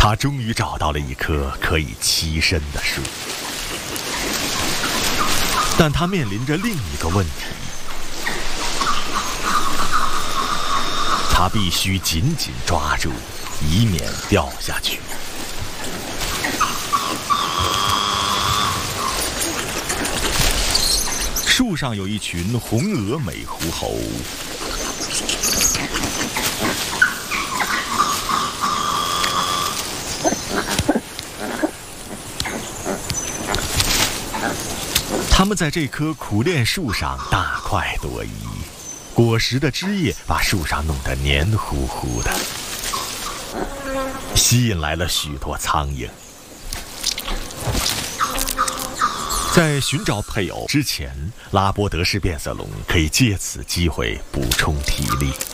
他终于找到了一棵可以栖身的树，但他面临着另一个问题，他必须紧紧抓住，以免掉下去。树上有一群红额美狐猴，它们在这棵苦楝树上大快朵颐，果实的枝叶把树上弄得黏糊糊的，吸引来了许多苍蝇。在寻找配偶之前，拉波德氏变色龙可以借此机会补充体力。